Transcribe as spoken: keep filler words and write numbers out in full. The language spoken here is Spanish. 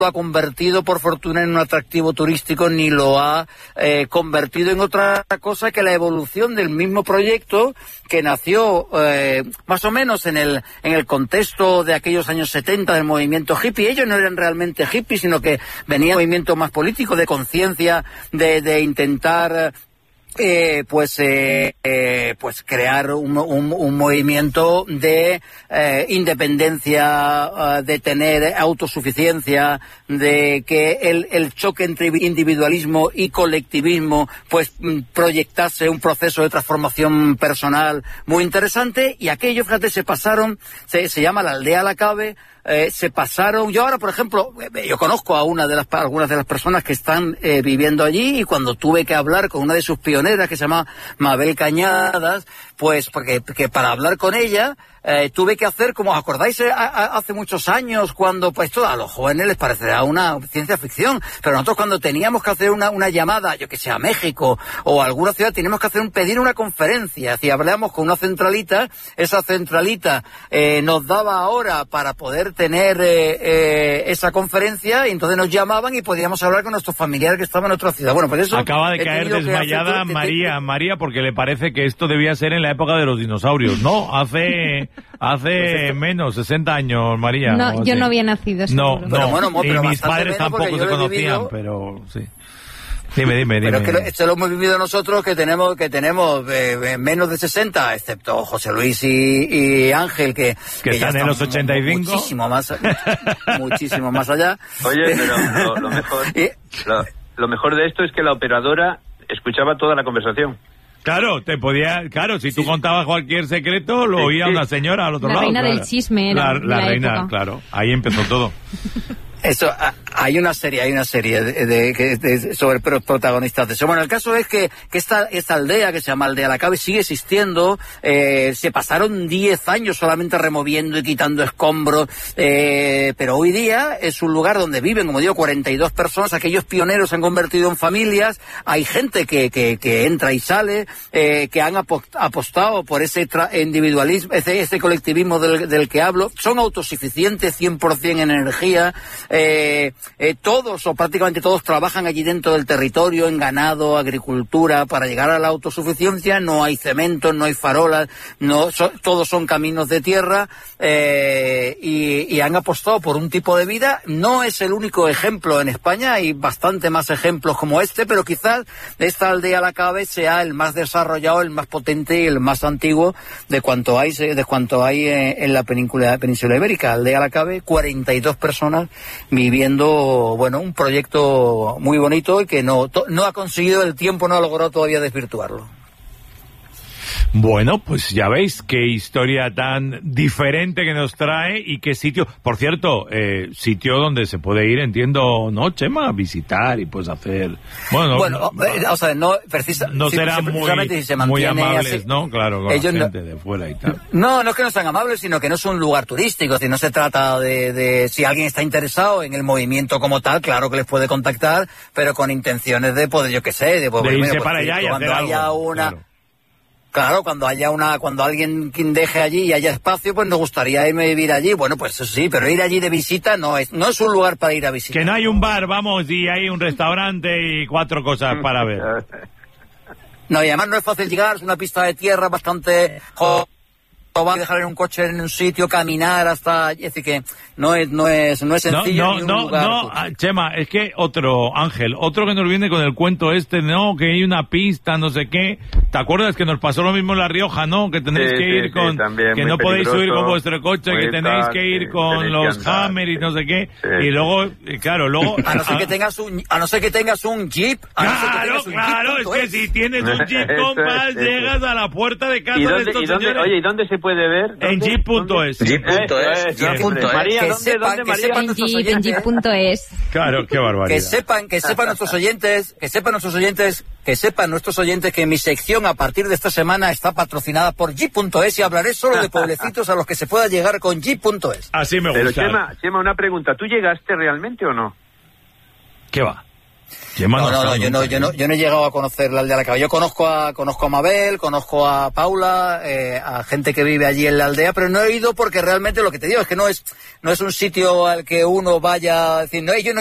lo ha convertido por fortuna en un atractivo turístico ni lo ha eh, convertido en otra cosa que la evolución del mismo proyecto que nació eh, más o menos en el en el contexto de aquellos años setenta del movimiento hippie. Ellos no eran realmente hippies, sino que venía un movimiento más político, de conciencia, de, de intentar Eh, pues eh, eh, pues crear un, un, un movimiento de eh, independencia, uh, de tener autosuficiencia, de que el, el choque entre individualismo y colectivismo pues proyectase un proceso de transformación personal muy interesante. Y aquello, fíjate, se pasaron, se, se llama la aldea La Cabe. Eh, se pasaron, yo ahora por ejemplo, yo conozco a una de las algunas de las personas que están eh, viviendo allí, y cuando tuve que hablar con una de sus pioneras que se llama Mabel Cañadas, pues porque que para hablar con ella eh, tuve que hacer, como os acordáis, eh, a, a, hace muchos años, cuando pues todo a los jóvenes les parecerá una ciencia ficción, pero nosotros cuando teníamos que hacer una, una llamada, yo que sé, a México o a alguna ciudad, teníamos que hacer un, pedir una conferencia. Si hablamos con una centralita, esa centralita eh, nos daba hora para poder tener eh, eh, esa conferencia, y entonces nos llamaban y podíamos hablar con nuestros familiares que estaban en otra ciudad. Bueno, pues eso acaba de caer desmayada hacer... María, María, porque le parece que esto debía ser en la época de los dinosaurios, ¿no? Hace hace menos, sesenta años, María. No, yo no había nacido, seguro. No, no, pero bueno, y pero mis padres tampoco se conocían, vivido... pero sí. Dime, dime, dime. Pero es que lo, esto lo hemos vivido nosotros, que tenemos que tenemos eh, menos de sesenta, excepto José Luis y, y Ángel, que, que, que están en los ochenta y cinco. Muchísimo más, muchísimo más allá. Oye, pero lo, lo mejor lo, lo mejor de esto es que la operadora escuchaba toda la conversación. Claro, te podía, claro, si tú sí. contabas cualquier secreto, lo sí, oía sí. una señora al otro la lado. La reina claro. del chisme era La, la, la reina, época. Claro, ahí empezó todo. Eso, hay una serie, hay una serie de, de, de, de, sobre protagonistas de eso. Bueno, el caso es que, que esta, esta aldea, que se llama Aldea La Cabe, sigue existiendo. Eh, se pasaron diez años solamente removiendo y quitando escombros, eh, pero hoy día es un lugar donde viven, como digo, cuarenta y dos personas. Aquellos pioneros se han convertido en familias. Hay gente que, que, que entra y sale, eh, que han apostado por ese individualismo, ese, ese colectivismo del, del que hablo. Son autosuficientes cien por ciento en energía. Eh, eh, todos o prácticamente todos trabajan allí dentro del territorio, en ganado, agricultura, para llegar a la autosuficiencia. No hay cemento, no hay farolas, no, so, todos son caminos de tierra, eh, y, y han apostado por un tipo de vida. No es el único ejemplo en España, hay bastante más ejemplos como este, pero quizás esta Aldea La Cabe sea el más desarrollado, el más potente y el más antiguo de cuanto hay, de cuanto hay en la península, península ibérica. Aldea La Cabe, cuarenta y dos personas viviendo, bueno, un proyecto muy bonito y que no, to, no ha conseguido, el tiempo no ha logrado todavía desvirtuarlo. Bueno, pues ya veis qué historia tan diferente que nos trae y qué sitio, por cierto, eh, sitio donde se puede ir, entiendo, ¿no, Chema? A visitar y pues hacer... Bueno, bueno no, eh, o sea, no, precisa, no si, serán si, muy, si se muy amables, así, ¿no? Claro, con ellos la gente no, de fuera y tal. No, no es que no sean amables, sino que no es un lugar turístico, si no se trata de, de... Si alguien está interesado en el movimiento como tal, claro que les puede contactar, pero con intenciones de poder, yo qué sé, de poder... De irse pues, para allá y cuando hacer haya algo, una... Claro. Claro, cuando haya una, cuando alguien quien deje allí y haya espacio, pues nos gustaría irme a vivir allí. Bueno, pues sí, pero ir allí de visita no es, no es un lugar para ir a visitar. Que no hay un bar, vamos, y hay un restaurante y cuatro cosas para ver. No, y además no es fácil llegar, es una pista de tierra bastante... O van a dejar en un coche en un sitio, caminar hasta... Es decir, que no es, no es, no es sencillo. No, ni un no, lugar, no, no, Chema, es que otro, Ángel, otro que nos viene con el cuento este, no, que hay una pista, no sé qué. ¿Te acuerdas que nos pasó lo mismo en La Rioja, no? Que tenéis sí, que ir sí, con... Sí, también, que no podéis subir con vuestro coche, que tenéis tal, que ir sí, con los que andar, Hammer y no sé qué. Sí. Y luego, claro, luego... A no ser que tengas un, a no ser que tengas un Jeep. A no ser que Claro, un claro, Jeep, es que es. si tienes un Jeep Compass, llegas a la puerta de casa ¿Y dónde, de estos y dónde, señores. Oye, ¿y dónde se puede ver? ¿Dónde? En jeep punto es. jeep punto es. María, que ¿dónde, sepan, dónde, que María? sepan En nuestros jeep, en oyentes. jeep punto es. Claro, qué barbaridad. Que sepan, que sepan nuestros oyentes, que sepan nuestros oyentes, que sepan nuestros oyentes que mi sección a partir de esta semana está patrocinada por jeep punto es y hablaré solo de pueblecitos a los que se pueda llegar con jeep punto es. Así me gusta. Pero Chema, Chema, una pregunta, ¿tú llegaste realmente o no? ¿Qué va? Chema no, no, no, no, yo no, yo no, yo no he llegado a conocer la aldea de la Cabra. Yo conozco a, conozco a Mabel, conozco a Paula, eh, a gente que vive allí en la aldea, pero no he ido porque realmente lo que te digo es que no es, no es un sitio al que uno vaya a decir, no, yo no